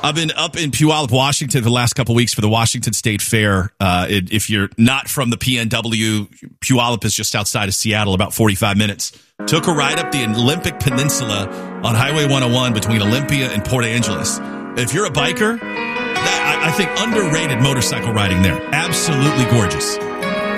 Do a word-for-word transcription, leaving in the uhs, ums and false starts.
I've been up in Puyallup, Washington for the last couple of weeks for the Washington State Fair. Uh, it, if you're not from the P N W, Puyallup is just outside of Seattle, about forty-five minutes. Took a ride up the Olympic Peninsula on Highway one oh one between Olympia and Port Angeles. If you're a biker, that, I, I think underrated motorcycle riding there. Absolutely gorgeous.